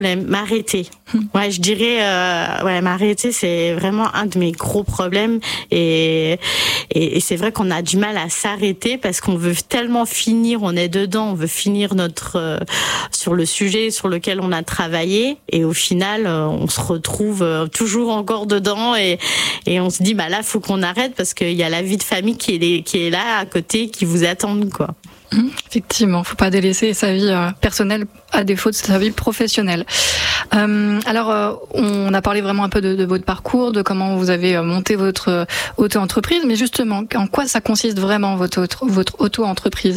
M'arrêter. Ouais, je dirais, m'arrêter, c'est vraiment un de mes gros problèmes. Et c'est vrai qu'on a du mal à s'arrêter parce qu'on veut tellement finir, on est dedans, on veut finir sur le sujet sur lequel on a travaillé. Et au final, on se retrouve toujours encore dedans et on se dit, bah là, faut qu'on arrête parce qu'il y a la vie de famille qui est là à côté, qui vous attend, quoi. Effectivement, faut pas délaisser sa vie personnelle à défaut de sa vie professionnelle. Alors, on a parlé vraiment un peu de votre parcours, de comment vous avez monté votre auto-entreprise, mais justement, en quoi ça consiste vraiment votre auto-entreprise ?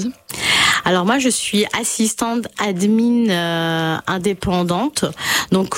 Alors moi, je suis assistante admin indépendante. Donc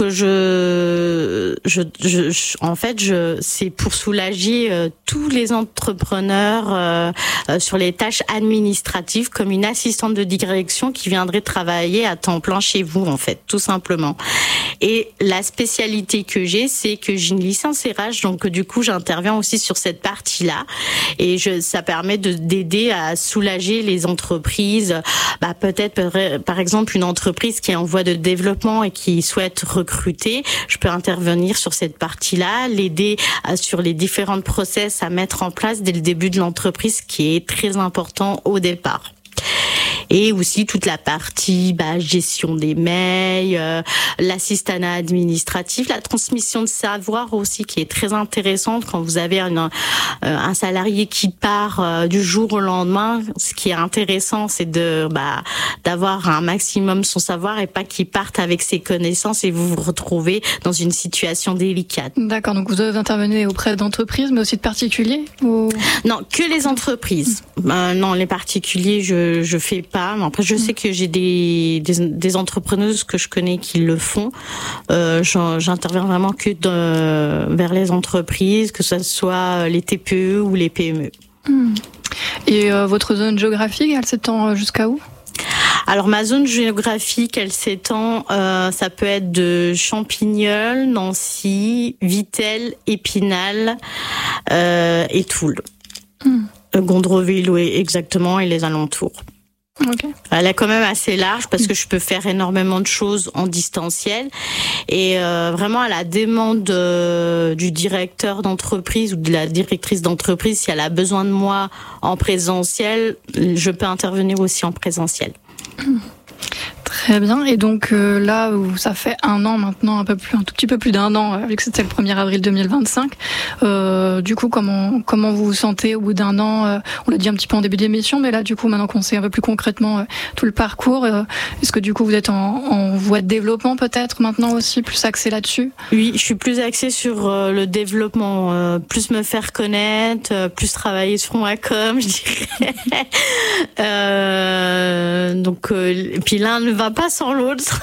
c'est pour soulager tous les entrepreneurs sur les tâches administratives, comme une assistante de direction qui viendrait travailler à temps plein chez vous, en fait, tout simplement. Et la spécialité que j'ai, c'est que j'ai une licence RH, donc du coup, j'interviens aussi sur cette partie-là. Et ça permet d'aider à soulager les entreprises. Peut-être par exemple une entreprise qui est en voie de développement et qui souhaite recruter, je peux intervenir sur cette partie-là, l'aider sur les différentes process à mettre en place dès le début de l'entreprise, qui est très important au départ. Et aussi toute la partie gestion des mails, l'assistanat administratif, la transmission de savoir aussi, qui est très intéressante quand vous avez un salarié qui part du jour au lendemain. Ce qui est intéressant, c'est d'avoir un maximum son savoir et pas qu'il parte avec ses connaissances et vous vous retrouvez dans une situation délicate. D'accord, donc vous intervenez auprès d'entreprises, mais aussi de particuliers ou... Non, que les entreprises. Non, les particuliers, je fais pas. Mais après, je sais que j'ai des entrepreneuses que je connais qui le font. J'interviens vraiment que vers les entreprises, que ce soit les TPE ou les PME. Et votre zone géographique, elle s'étend jusqu'à où ? Alors ma zone géographique, elle s'étend, ça peut être de Champignol, Nancy, Vittel, Épinal et Toul. Gondreville, oui, exactement, et les alentours. Okay. Elle est quand même assez large parce que je peux faire énormément de choses en distanciel et vraiment à la demande du directeur d'entreprise ou de la directrice d'entreprise, si elle a besoin de moi en présentiel, je peux intervenir aussi en présentiel. Très bien. Et donc là où ça fait un an maintenant, un tout petit peu plus d'un an, vu que c'était le 1er avril 2025. Du coup, comment vous vous sentez au bout d'un an ? On l'a dit un petit peu en début d'émission, mais là, du coup, maintenant qu'on sait un peu plus concrètement tout le parcours, est-ce que du coup vous êtes en voie de développement peut-être maintenant aussi, plus axé là-dessus ? Oui, je suis plus axée sur le développement, plus me faire connaître, plus travailler sur ma com, je dirais. Et puis l'un ne va pas sans l'autre.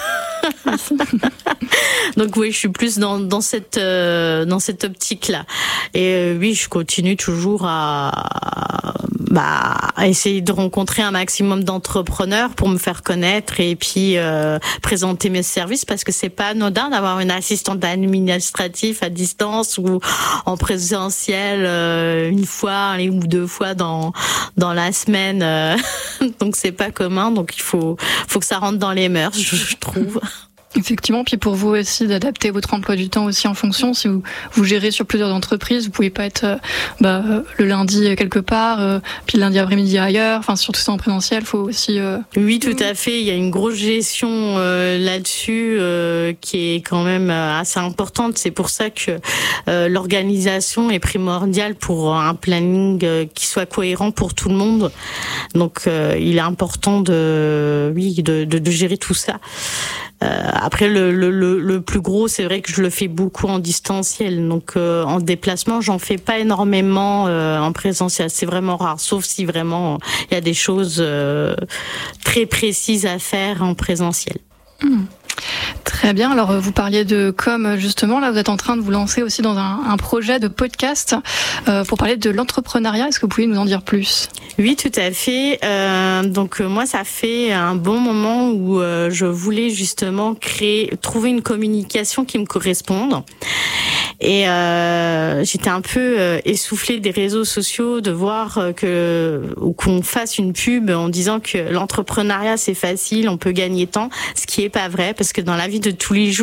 Donc oui, je suis plus dans cette optique-là. Et oui, je continue toujours à essayer de rencontrer un maximum d'entrepreneurs pour me faire connaître et puis présenter mes services, parce que c'est pas anodin d'avoir une assistante administrative à distance ou en présentiel une fois ou deux fois dans la semaine. Donc c'est pas commun, donc il faut que ça rentre dans les mœurs, je trouve. Effectivement, puis pour vous aussi d'adapter votre emploi du temps aussi en fonction. Si vous gérez sur plusieurs entreprises, vous pouvez pas être le lundi quelque part, puis le lundi après-midi ailleurs. Enfin, surtout ça en présentiel, faut aussi. Oui, tout à fait. Il y a une grosse gestion là-dessus qui est quand même assez importante. C'est pour ça que l'organisation est primordiale pour un planning qui soit cohérent pour tout le monde. Donc, il est important de gérer tout ça. Après le plus gros, c'est vrai que je le fais beaucoup en distanciel, donc en déplacement j'en fais pas énormément en présentiel, c'est vraiment rare, sauf si vraiment il y a des choses très précises à faire en présentiel. Très bien. Alors, vous parliez de com, justement. Là, vous êtes en train de vous lancer aussi dans un projet de podcast pour parler de l'entrepreneuriat. Est-ce que vous pouvez nous en dire plus ? Oui, tout à fait. Donc, moi, ça fait un bon moment où je voulais justement trouver une communication qui me corresponde. Et j'étais un peu essoufflée des réseaux sociaux de voir qu'on fasse une pub en disant que l'entrepreneuriat c'est facile, on peut gagner tant, ce qui est pas vrai, parce que dans la vie de tous les jours